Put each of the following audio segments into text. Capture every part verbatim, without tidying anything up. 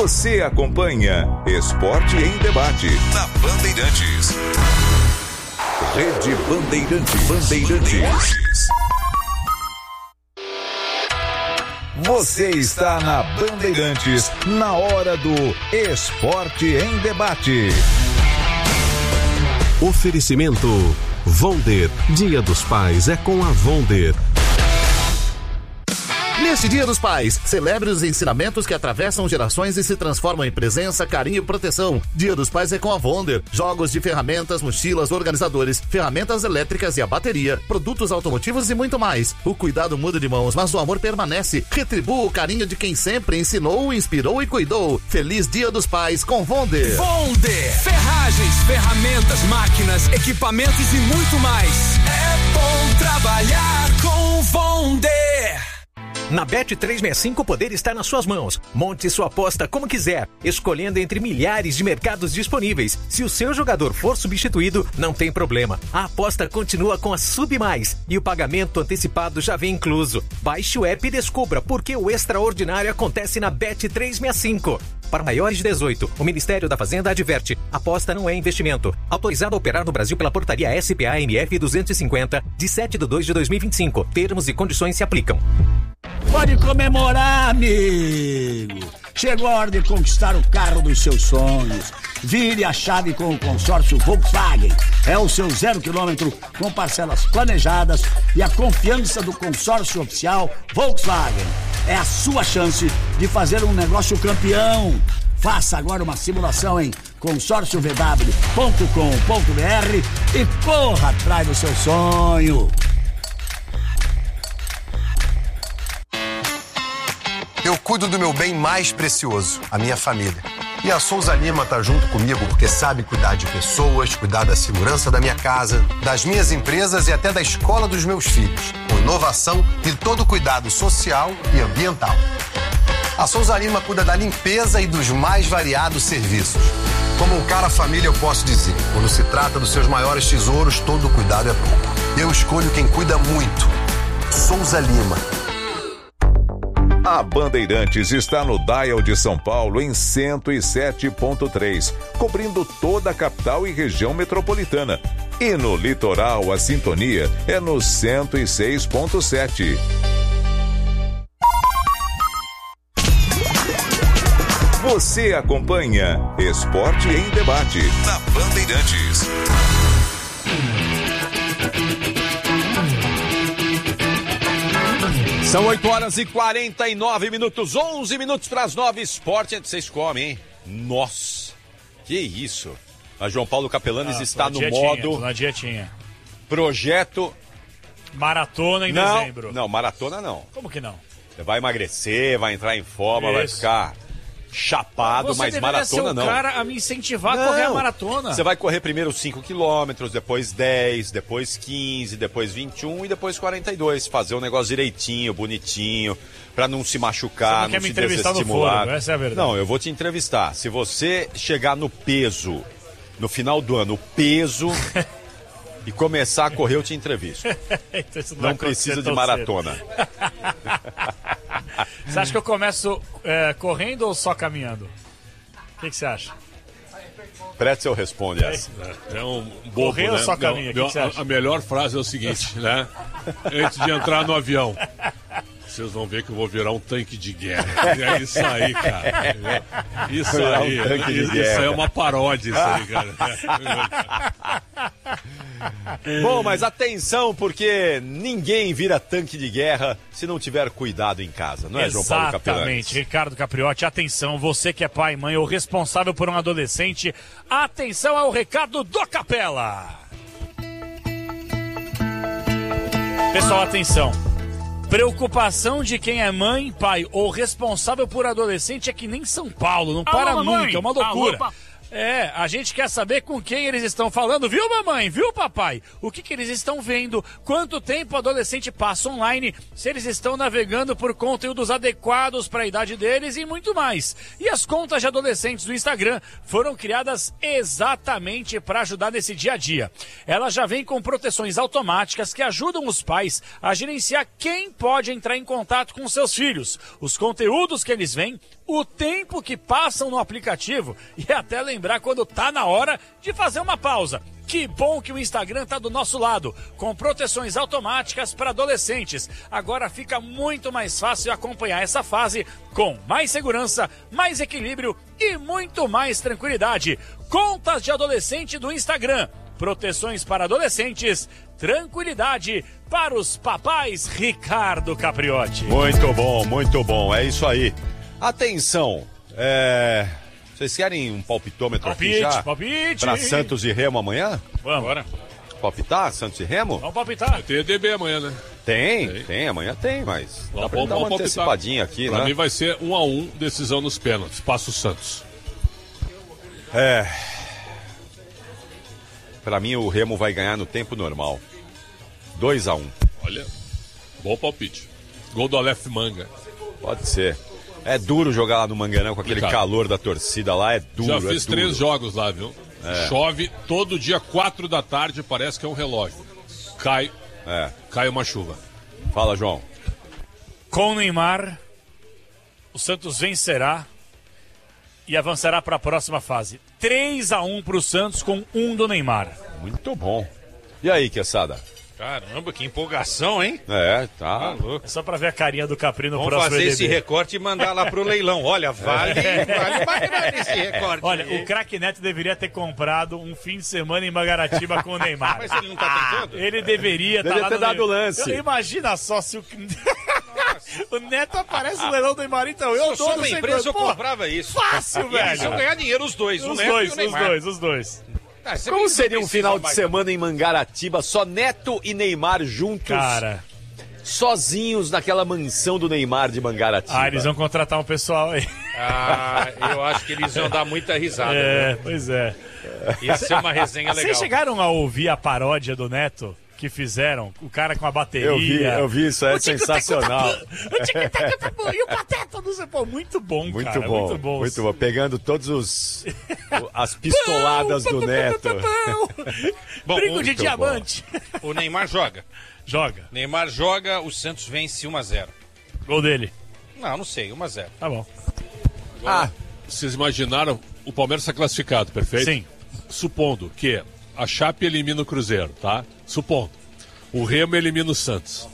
Você acompanha Esporte em Debate na Bandeirantes. Rede Bandeirantes. Bandeirantes. Você está na Bandeirantes, na hora do Esporte em Debate. Oferecimento Vonder. Dia dos Pais é com a Vonder. Neste Dia dos Pais, celebre os ensinamentos que atravessam gerações e se transformam em presença, carinho e proteção. Dia dos Pais é com a Vonder. Jogos de ferramentas, mochilas, organizadores, ferramentas elétricas e a bateria, produtos automotivos e muito mais. O cuidado muda de mãos, mas o amor permanece. Retribua o carinho de quem sempre ensinou, inspirou e cuidou. Feliz Dia dos Pais com Vonder. Vonder. Ferragens, ferramentas, máquinas, equipamentos e muito mais. É bom trabalhar com Vonder. Na Bet trezentos e sessenta e cinco o poder está nas suas mãos. Monte sua aposta como quiser, escolhendo entre milhares de mercados disponíveis. Se o seu jogador for substituído, não tem problema. A aposta continua com a Sub Mais e o pagamento antecipado já vem incluso. Baixe o app e descubra por que o extraordinário acontece na Bet trezentos e sessenta e cinco. Para maiores de dezoito, o Ministério da Fazenda adverte: aposta não é investimento. Autorizado a operar no Brasil pela portaria S P A N F duzentos e cinquenta, de sete de dois de dois mil e vinte e cinco. Termos e condições se aplicam. Pode comemorar, amigo! Chegou a hora de conquistar o carro dos seus sonhos. Vire a chave com o consórcio Volkswagen. É o seu zero quilômetro com parcelas planejadas e a confiança do consórcio oficial Volkswagen. É a sua chance de fazer um negócio campeão. Faça agora uma simulação em consórcio v w ponto com ponto b r e corra atrás do seu sonho. Eu cuido do meu bem mais precioso, a minha família. E a Souza Lima tá junto comigo porque sabe cuidar de pessoas, cuidar da segurança da minha casa, das minhas empresas e até da escola dos meus filhos, com inovação e todo o cuidado social e ambiental. A Souza Lima cuida da limpeza e dos mais variados serviços. Como um cara família, eu posso dizer, quando se trata dos seus maiores tesouros, todo cuidado é pouco. Eu escolho quem cuida muito. Souza Lima. A Bandeirantes está no Dial de São Paulo em cento e sete ponto três, cobrindo toda a capital e região metropolitana. E no litoral, a sintonia é no cento e seis ponto sete. Você acompanha Esporte em Debate na Bandeirantes. São oito horas e quarenta e nove minutos, onze minutos para as nove. Esporte, vocês comem, hein? Nossa, que isso. A João Paulo Capelanes ah, está no dietinha, modo... na dietinha. Projeto... Maratona em não, dezembro. Não, maratona não. Como que não? Você vai emagrecer, vai entrar em forma, isso. Vai ficar chapado, você mas maratona ser o não. Cara a me incentivar não. a correr a maratona. Você vai correr primeiro cinco quilômetros, depois dez, depois quinze, depois vinte e um e depois quarenta e dois. Fazer um negócio direitinho, bonitinho, pra não se machucar, não, não se me desestimular. Essa é a verdade. Não, eu vou te entrevistar. Se você chegar no peso, no final do ano, o peso... e começar a correr, eu te entrevisto. Então não não precisa de maratona. Você acha que eu começo é, correndo ou só caminhando? O que, que você acha? Pretzel responde essa. É, é um bobo, correr né? ou só caminha? Não, que que a, a melhor frase é o seguinte, né? Antes de entrar no avião, vocês vão ver que eu vou virar um tanque de guerra. É isso aí, cara. Isso aí, um tanque de isso guerra. aí é uma paródia, isso aí, cara. Bom, mas atenção, porque ninguém vira tanque de guerra se não tiver cuidado em casa, não é, João Paulo Capelanes? Exatamente, Ricardo Capriotti, atenção, você que é pai e mãe ou responsável por um adolescente, atenção ao recado do Capela. Pessoal, atenção. Preocupação de quem é mãe, pai ou responsável por adolescente é que nem São Paulo, não para Alô, nunca, é uma loucura. Alô, É, a gente quer saber com quem eles estão falando, viu, mamãe? Viu, papai? O que, que eles estão vendo? Quanto tempo o adolescente passa online? Se eles estão navegando por conteúdos adequados para a idade deles e muito mais. E as contas de adolescentes do Instagram foram criadas exatamente para ajudar nesse dia a dia. Elas já vêm com proteções automáticas que ajudam os pais a gerenciar quem pode entrar em contato com seus filhos. Os conteúdos que eles veem o tempo que passam no aplicativo e até lembrar quando tá na hora de fazer uma pausa. Que bom que o Instagram tá do nosso lado, com proteções automáticas para adolescentes. Agora fica muito mais fácil acompanhar essa fase com mais segurança, mais equilíbrio e muito mais tranquilidade. Contas de adolescente do Instagram. Proteções para adolescentes, tranquilidade para os papais. Ricardo Capriotti. Muito bom, muito bom. É isso aí. Atenção, é... vocês querem um palpitômetro Palpite, aqui já? palpite. Para Santos e Remo amanhã? Vamos. Bora. Palpitar, Santos e Remo? Vamos palpitar. Tem E D B amanhã, né? Tem, Tem. tem, amanhã tem, mas dá Vamos, pra dar vamos uma palpitar. antecipadinha aqui, Pra né? mim vai ser um a um, decisão nos pênaltis. Passa o Santos. É. Pra mim o Remo vai ganhar no tempo normal. dois a um. Olha, bom palpite. Gol do Aleph Manga. Pode ser. É duro jogar lá no Mangueirão com aquele Complicado. calor da torcida lá, é duro. Já é fiz duro. três jogos lá, viu? É. Chove todo dia, quatro da tarde, parece que é um relógio. Cai, É. cai uma chuva. Fala, João. Com o Neymar, o Santos vencerá e avançará para a próxima fase. três a um para o Santos com um do Neymar. Muito bom. E aí, Quesada? Caramba, que empolgação, hein? É, tá. Tá louco. É só para ver a carinha do Capri no Vamos próximo fazer E D B. esse recorte e mandar lá pro leilão. Olha, vale, vale mais esse recorte. Olha, aí. o craque Neto deveria ter comprado um fim de semana em Mangaratiba com o Neymar. Mas ele não tá tentando? Ele deveria estar Deveria lá ter no dado leilão. lance. Eu- Imagina só se o... o Neto aparece no leilão do Neymar, então eu Se eu tô sou no uma sem empresa, eu Pô, comprava isso. Fácil, E eles iam velho. ganhar dinheiro os dois, o Os Neto dois, e o os Neymar. dois, os dois. Ah, você Como nem seria um precisa final de mais. semana em Mangaratiba, só Neto e Neymar juntos, Cara, sozinhos naquela mansão do Neymar de Mangaratiba? ah, eles vão contratar um pessoal aí. Ah, eu acho que eles iam dar muita risada. É, pois é. Viu? Ia ser uma resenha legal. Vocês chegaram a ouvir a paródia do Neto que fizeram? O cara com a bateria. Eu vi, eu vi, isso é O tic-tac, sensacional. o tic-tac, tá bom, e o Pateta, não sei, pô, muito bom, Muito cara, bom, muito bom. muito bom. Pegando todos os o- as pistoladas do Neto. Bom, Brinco de muito diamante. O Neymar joga. Joga. Neymar joga, o Santos vence um a zero. Gol dele. Não, não sei, um a zero. Tá bom. Ah, vocês imaginaram, o Palmeiras está classificado, perfeito? Sim. Supondo que a Chape elimina o Cruzeiro, tá? Supondo. O Remo elimina o Santos.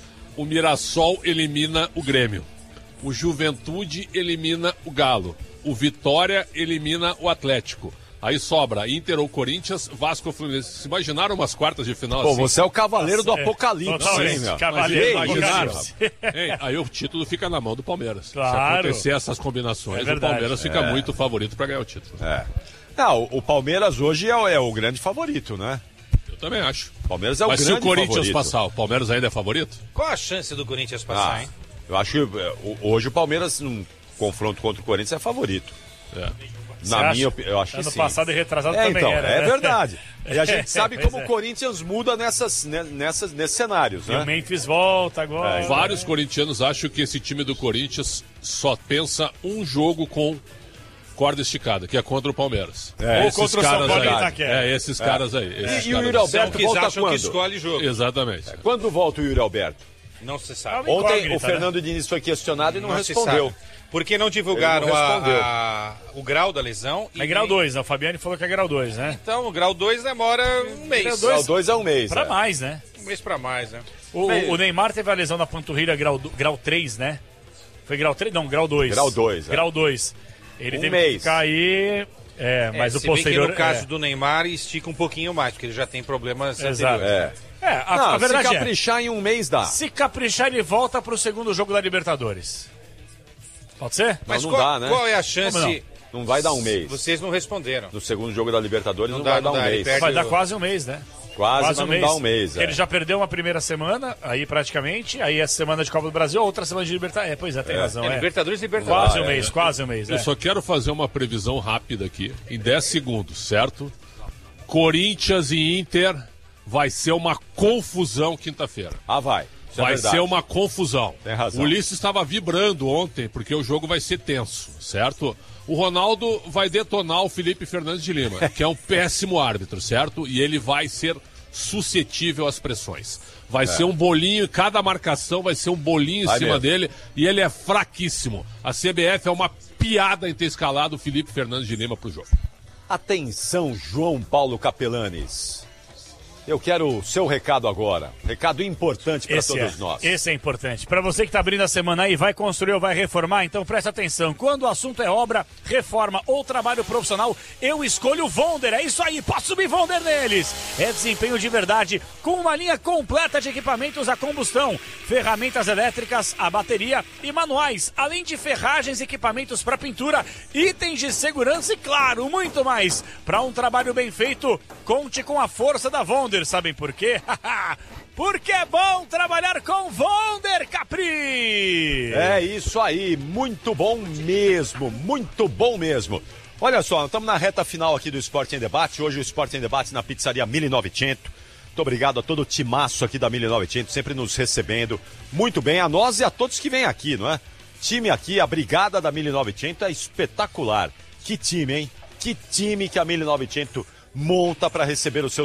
O Mirassol elimina o Grêmio. O Juventude elimina o Galo. O Vitória elimina o Atlético. Aí sobra Inter ou Corinthians, Vasco ou Fluminense. Vocês imaginaram umas quartas de final Pô, assim? você é o cavaleiro do É, apocalipse, totalmente. hein, meu? Cavaleiro do Imaginaram? apocalipse. Hein, aí o título fica na mão do Palmeiras. Claro. Se acontecer essas combinações, É o verdade. Palmeiras fica muito favorito para ganhar o título. É. Não, o- o Palmeiras hoje é, o- é o grande favorito, né? Eu também acho. O Palmeiras é o Mas se grande o Corinthians favorito. passar, o Palmeiras ainda é favorito? Qual a chance do Corinthians passar, Ah, hein? eu acho que é, o- hoje o Palmeiras, num confronto contra o Corinthians, é favorito. É. Na Você minha acha? opinião, eu acho que Ano sim. passado e retrasado É, também então, era, é né? verdade. E a gente sabe Pois como é. o Corinthians muda nessas, né, nessas, nesses cenários, E o né? Memphis volta agora. É, Vários corintianos acham que esse time do Corinthians só pensa um jogo com corda esticada, que é contra o Palmeiras. É, Ou esses contra o São caras Paulo e aí. Itaquera. É, esses caras aí. Esses E, e o caras Yuri aí. Alberto São que volta acham quando? que escolhe jogo. Exatamente. Quando volta o Yuri Alberto? Não se sabe. É uma Ontem incógnita, o Fernando Diniz foi questionado e não, Não se respondeu. sabe. Porque não divulgaram Ele não a- respondeu. a- o grau da lesão. e É grau nem- dois, né? O Fabiani falou que é grau dois, né? Então, o grau dois demora um mês. Grau Grau dois é um mês. Pra é. mais, né? Um mês pra mais, né? O, o Neymar teve a lesão na panturrilha grau, do- grau três, né? Foi grau três? Não, grau dois. Grau dois, é. Grau dois. Ele Um teve mês. que ficar aí. É, mas É, o se bem posterior. que no caso é. do Neymar estica um pouquinho mais, porque ele já tem problemas Exato. anteriores. É. É, a, Não, a verdade se é. caprichar em um mês dá. Se caprichar, ele volta pro segundo jogo da Libertadores. Pode ser? Mas não qual, dá, né? qual é a chance... Como não? Não vai dar um mês. Vocês não responderam. No segundo jogo da Libertadores não, Não dá, vai dar não um dá, ele mês. perde Vai dar o- quase um mês, né? Quase, mas não dá um mês. é. Ele já perdeu uma primeira semana, aí praticamente, aí essa semana de Copa do Brasil, outra semana de Libertadores. É, pois é, tem razão. É, É. Libertadores, Libertadores. Quase Ah, um é. mês, quase um mês. Eu é. só quero fazer uma previsão rápida aqui, em dez segundos, certo? Corinthians e Inter vai ser uma confusão quinta-feira. Ah, vai. Isso é Vai verdade. ser uma confusão. Tem razão. O Ulisses estava vibrando ontem, porque o jogo vai ser tenso, certo? O Ronaldo vai detonar o Felipe Fernandes de Lima, que é um péssimo árbitro, certo? E ele vai ser suscetível às pressões. Vai É. ser um bolinho, cada marcação vai ser um bolinho em Vai cima mesmo. dele, e ele é fraquíssimo. A C B F é uma piada em ter escalado o Felipe Fernandes de Lima pro jogo. Atenção, João Paulo Capelanes. Eu quero o seu recado agora. Recado importante para Esse todos é, nós. Esse é importante. Para você que está abrindo a semana aí, vai construir ou vai reformar, então presta atenção. Quando o assunto é obra, reforma ou trabalho profissional, eu escolho o Vonder. É isso aí, posso subir Vonder neles. É desempenho de verdade, com uma linha completa de equipamentos a combustão, ferramentas elétricas, a bateria e manuais, além de ferragens, equipamentos para pintura, itens de segurança e, claro, muito mais. Para um trabalho bem feito, conte com a força da Vonder. Sabem por quê? Porque é bom trabalhar com Vonder, Capri! É isso aí, muito bom mesmo, muito bom mesmo. Olha só, estamos na reta final aqui do Esporte em Debate. Hoje o Esporte em Debate na pizzaria mil e novecentos. Muito obrigado a todo o timaço aqui da mil e novecentos, sempre nos recebendo muito bem, a nós e a todos que vêm aqui, não é? Time aqui, a brigada da mil e novecentos é espetacular. Que time, hein? Que time que a mil e novecentos monta para receber os seus